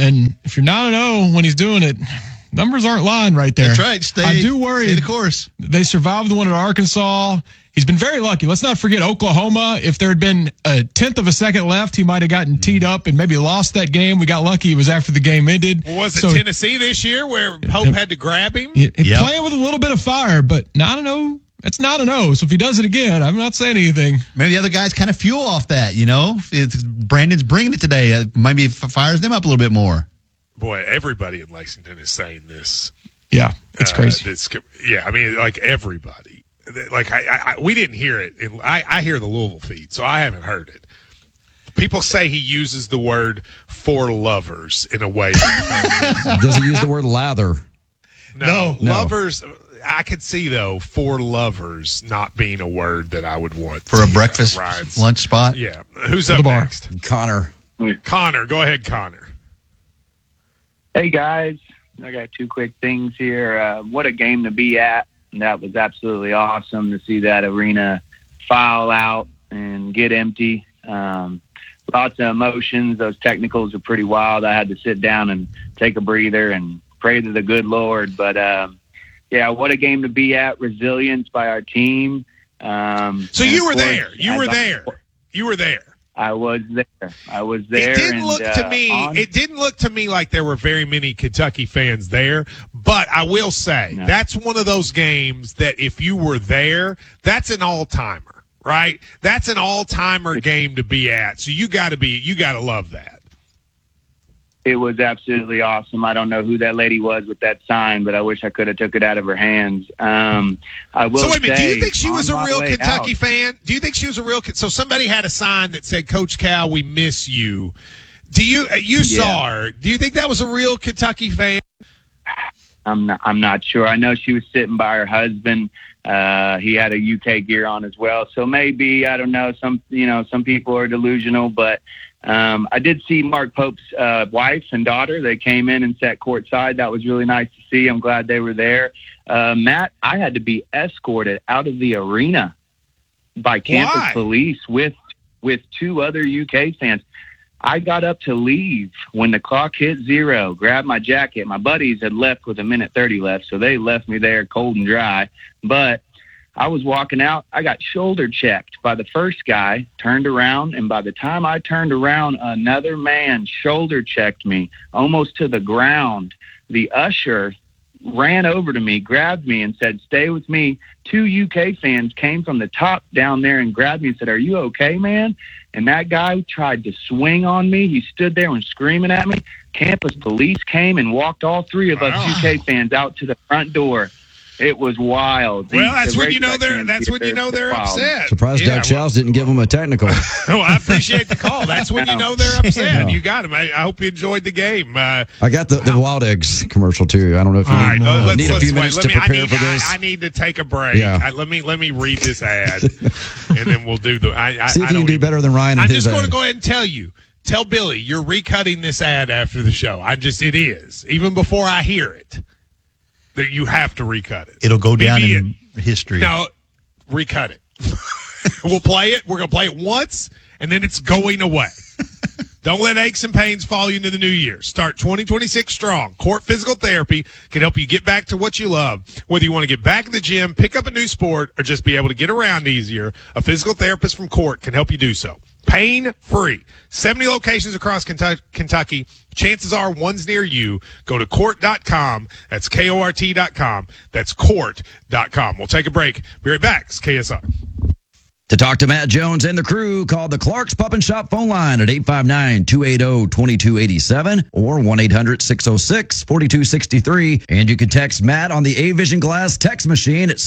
And if you're 9-0 when he's doing it, numbers aren't lying right there. That's right. I do worry. Stay the course. They survived the one at Arkansas. He's been very lucky. Let's not forget Oklahoma. If there had been a tenth of a second left, he might have gotten teed up and maybe lost that game. We got lucky. It was after the game ended. Well, was it Tennessee this year where Pope had to grab him? Playing with a little bit of fire, but 9-0. It's 9-0. So if he does it again, I'm not saying anything. Maybe the other guys kind of fuel off that, you know? Brandon's bringing it today. Maybe it fires them up a little bit more. Boy, everybody in Lexington is saying this. Yeah, it's crazy. I mean, like everybody. Like we didn't hear it. I hear the Louisville feed, so I haven't heard it. People say he uses the word "for lovers" in a way. Does he use the word lather? No, lovers. I could see though "for lovers" not being a word that I would want for a breakfast lunch spot. Yeah, who's up next? Connor. Connor, go ahead, Connor. Hey guys, I got two quick things here. What a game to be at. That was absolutely awesome to see that arena file out and get empty. Lots of emotions. Those technicals are pretty wild. I had to sit down and take a breather and pray to the good Lord. But, yeah, what a game to be at. Resilience by our team. So you were there. You were there. I was there. It didn't look to me like there were very many Kentucky fans there, but I will say that's one of those games that if you were there, that's an all-timer, right? That's an all-timer game to be at. So you got to love that. It was absolutely awesome. I don't know who that lady was with that sign, but I wish I could have took it out of her hands. I will So wait a minute, say, do you think she was a real Kentucky out, fan? Do you think she was a real? So somebody had a sign that said, "Coach Cal, we miss you." Do you saw her? Do you think that was a real Kentucky fan? I'm not sure. I know she was sitting by her husband. He had a UK gear on as well. So maybe, I don't know, some people are delusional, but I did see Mark Pope's wife and daughter. They came in and sat courtside. That was really nice to see. I'm glad they were there. Matt, I had to be escorted out of the arena by campus police with two other UK fans. I got up to leave when the clock hit 0, grabbed my jacket. My buddies had left with 1:30 left, so they left me there cold and dry. But I was walking out. I got shoulder checked by the first guy, turned around, and by the time I turned around, another man shoulder checked me almost to the ground. The usher ran over to me, grabbed me, and said, "Stay with me." Two UK fans came from the top down there and grabbed me and said, "Are you okay, man?" And that guy tried to swing on me. He stood there and screaming at me. Campus police came and walked all three of us UK fans out to the front door. It was wild. Well, that's when you know they're upset. Surprised Doug Childs didn't give them a technical. Oh, I appreciate the call. That's when you know they're upset. You got them. I hope you enjoyed the game. I got the Wild Eggs commercial too. I don't know if you need a few minutes to prepare for this. I need to take a break. Yeah. Let me read this ad, and then we'll do the. See if you can do better than Ryan. I'm just going to go ahead and tell you. Tell Billy you're recutting this ad after the show. It is even before I hear it. That you have to recut it. It'll go down in history. No, recut it. We'll play it. We're going to play it once, and then it's going away. Don't let aches and pains follow you into the new year. Start 2026 strong. Court Physical Therapy can help you get back to what you love. Whether you want to get back in the gym, pick up a new sport, or just be able to get around easier, a physical therapist from Court can help you do so. Pain-free. 70 locations across Kentucky. Chances are one's near you. Go to court.com. That's KORT.com. That's court.com. We'll take a break. Be right back. It's KSR. To talk to Matt Jones and the crew, call the Clark's Pup and Shop phone line at 859-280-2287 or 1-800-606-4263. And you can text Matt on the A-Vision Glass text machine at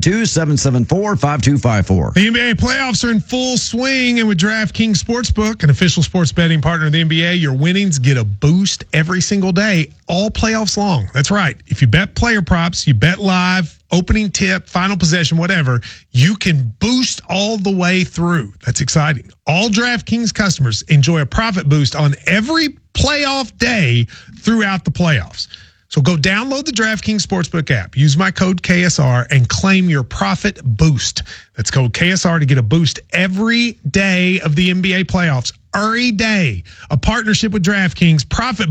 772-774-5254. The NBA playoffs are in full swing, and with DraftKings Sportsbook, an official sports betting partner of the NBA, your winnings get a boost every single day, all playoffs long. That's right. If you bet player props, you bet live, opening tip, final possession, whatever, you can boost all the way through. That's exciting. All DraftKings customers enjoy a profit boost on every playoff day throughout the playoffs. So go download the DraftKings Sportsbook app, use my code KSR, and claim your profit boost. That's code KSR to get a boost every day of the NBA playoffs. Every day. A partnership with DraftKings, profit